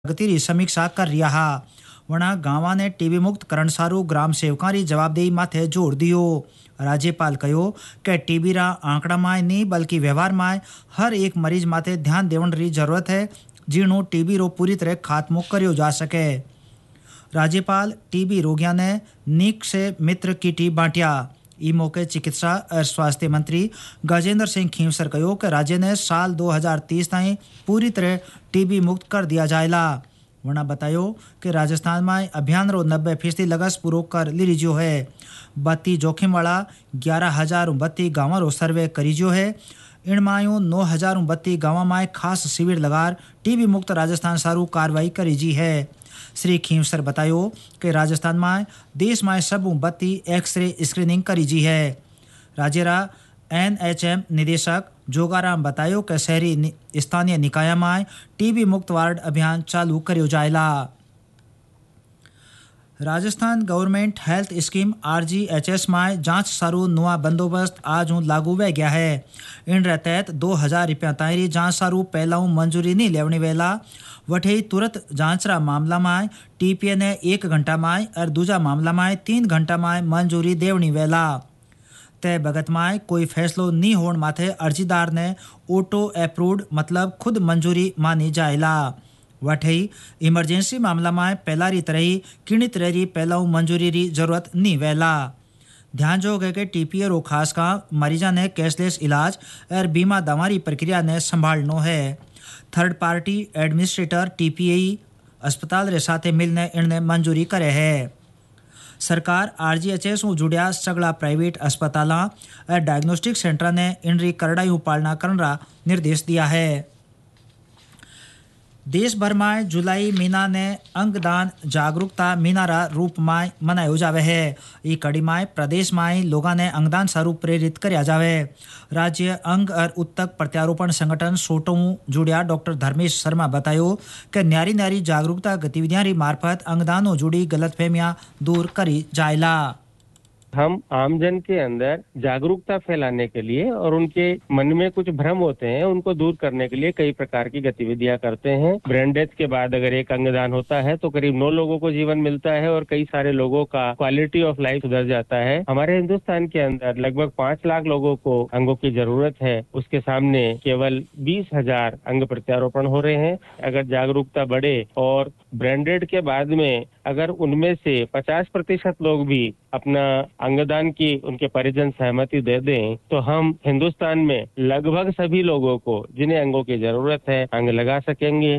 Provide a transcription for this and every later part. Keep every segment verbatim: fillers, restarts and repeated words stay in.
प्रगति समीक्षा कर रहा वणा गांवा ने टीबी मुक्त करण सारू ग्राम सेवकां री जवाबदेही माथे जोर दियो। राज्यपाल कहो कि टीबी रा आंकड़ा में नहीं बल्कि व्यवहार में हर एक मरीज माथे ध्यान देवण री जरूरत है जीणु टीबी रो पूरी तरह खात्मो कर्यो जा सके। राज्यपाल टीबी रोगियों ने नीक से मित्र किटी बांटिया। ई मौके चिकित्सा और स्वास्थ्य मंत्री गजेंद्र सिंह खींवसर कहो कि राज्य ने साल दो हज़ार तीस ताईं पूरी तरह टीबी मुक्त कर दिया जाएगा। वना बतायो कि राजस्थान में अभियान रो नब्बे फीसदी लगस पूरो कर लीजियो है। बत्ती जोखिम वाला ग्यारह हजार बत्ती गांव रो सर्वे करीजियो है। इन मायूं नौ हजार बत्ती गांव में खास शिविर लगार टीबी मुक्त राजस्थान सारू कार्रवाई करीजी है। श्री खींवसर बतायो कि राजस्थान में देश में सब बत्ती एक्सरे स्क्रीनिंग करीजी है। राज्य रा एन एच एम निदेशक जोगाराम बतायो कि शहरी नि, स्थानीय निकाय में टीबी मुक्त वार्ड अभियान चालू करियो जाएला। Rajasthan government health scheme RGHS में जांच सारू नुआ बंदोबस्त आज लागू हो गया है। इन तहत दो हजार रुपया ताईरी जांच सारू पहला मंजूरी नहीं लेवनी वेला वठे तुरंत जांच रा मामला में टीपीए ने एक घंटा में और दूजा मामला में तीन घंटा में मंजूरी देवनी वेला। तय बगत में कोई फैसलो नहीं होने माथे अर्जीदार ने ऑटो अप्रूव्ड मतलब खुद मंजूरी मानी जाएला। वठे इमरजेंसी मामला में पहला री तरह ही किणी तरह री पहला मंजूरी री जरूरत नहीं वेला। ध्यान जोग है कि टीपीए रो खास का मरीजा ने कैशलेस इलाज और बीमा दवारी प्रक्रिया ने संभालनो है। थर्ड पार्टी एडमिनिस्ट्रेटर टीपीए अस्पताल रे साथे मिलने इनने मंजूरी करे है। सरकार आरजीएचएस में जुड़िया सगला प्राइवेट अस्पतालों और डायग्नोस्टिक सेंटर ने इनरी करड़ाई पालना करने का निर्देश दिया है। देश भर में जुलाई महीना ने अंगदान जागरूकता महीना रा रूप में मनायो जावे है। ई कड़ी में प्रदेश में लोगों ने अंगदान स्वरूप प्रेरित करया जावे। राज्य अंग और उत्तक प्रत्यारोपण संगठन सोटो जुड़िया डॉक्टर धर्मेश शर्मा बतायो कि न्यारी न्यारी जागरूकता गतिविधियां री मार्फत अंगदानों जुड़ी गलतफहमियां दूर करी जायला। हम आमजन के अंदर जागरूकता फैलाने के लिए और उनके मन में कुछ भ्रम होते हैं उनको दूर करने के लिए कई प्रकार की गतिविधियां करते हैं। ब्रेन डेथ के बाद अगर एक अंगदान होता है तो करीब नौ लोगों को जीवन मिलता है और कई सारे लोगों का क्वालिटी ऑफ लाइफ सुधर जाता है। हमारे हिंदुस्तान के अंदर लगभग पांच लाख लोगों को अंगों की जरूरत है, उसके सामने केवल बीस हजार अंग प्रत्यारोपण हो रहे हैं। अगर जागरूकता बढ़े और ब्रेन डेथ के बाद में अगर उनमें से पचास प्रतिशत लोग भी अपना अंगदान की उनके परिजन सहमति दे दें तो हम हिंदुस्तान में लगभग सभी लोगों को जिन्हें अंगों की जरूरत है अंग लगा सकेंगे।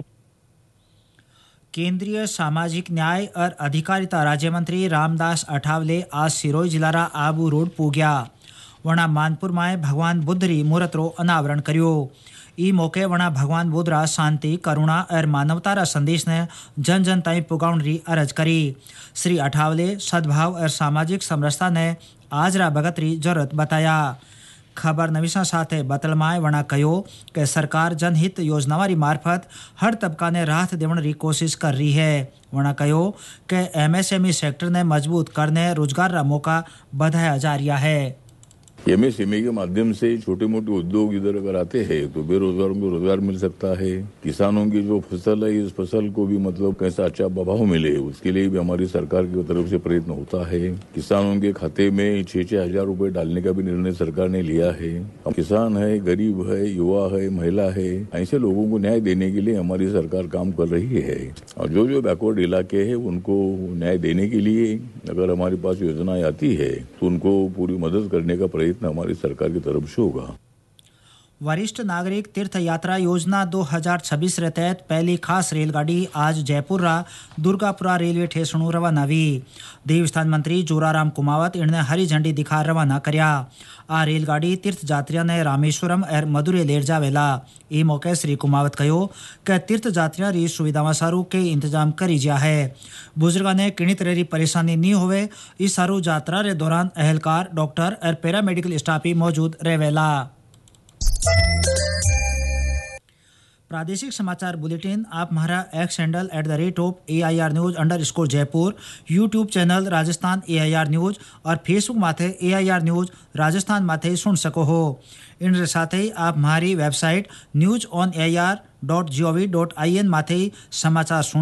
केंद्रीय सामाजिक न्याय और अधिकारिता राज्य मंत्री रामदास अठावले आज सिरोही जिला रा आबू रोड पूग्या। वणा मानपुर में भगवान बुद्ध री मूर्त रो अनावरण कर्यो। ई मौके वणा भगवान बुद्ध रा शांति करुणा और मानवता रा संदेश ने जन जन ताईं पुगाउण री अरज करी। श्री अठावले सद्भाव और सामाजिक समरसता ने आज रा भगत री जरूरत बताया। खबर नवीसा साथे बतलमाए वणा कहो कि सरकार जनहित योजनावारी मार्फत हर तबका ने राहत देवण री कोशिश कर रही है। वणा कहो कि एमएसएमई सेक्टर ने मजबूत करने रोजगार रा मौका बढ़ाया जा रहा है। एमएसएमई के माध्यम से छोटे मोटे उद्योग इधर अगर आते हैं तो बेरोजगारों को रोजगार मिल सकता है। किसानों की जो फसल है इस फसल को भी मतलब कैसा अच्छा भाव मिले उसके लिए भी हमारी सरकार की तरफ से प्रयत्न होता है। किसानों के खाते में छह छह हजार रूपए डालने का भी निर्णय सरकार ने लिया है। किसान है, गरीब है, युवा है, महिला है, ऐसे लोगों को न्याय देने के लिए हमारी सरकार काम कर रही है। और जो जो बैकवर्ड इलाके है उनको न्याय देने के लिए अगर हमारे पास योजनाएं आती है तो उनको पूरी मदद करने का प्रयत्न हमारी सरकार की तरफ से होगा। वरिष्ठ नागरिक तीर्थ यात्रा योजना दो हज़ार छब्बीस के तहत पहली खास रेलगाड़ी आज जयपुर रा दुर्गापुरा रेलवे स्टेशन रवाना हुई। देवस्थान मंत्री जोराराम कुमावत इन्हें हरी झंडी दिखा रवाना करया। आ रेलगाड़ी तीर्थ यात्रियों ने रामेश्वरम और मदुरै लेर जावेला। ई मौके श्री कुमावत कहो कि तीर्थ यात्रियों री सुविधावां सारू के इंतजाम करी जा है। बुजुर्गों ने किणी तरह री परेशानी नहीं होवे इस सारू यात्रा रे दौरान एहलकार डॉक्टर और पैरामेडिकल स्टाफ ही मौजूद रहेला। प्रादेशिक समाचार बुलेटिन आप हमारा x handle at the rate of A I R news under score Jaipur, YouTube channel Rajasthan A I R news और फेसबुक माथे ए आई आर न्यूज राजस्थान माथे सुन सको हो। इन साथ ही आप हमारी website news on A I R dot G O V dot I N माथे समाचार सुन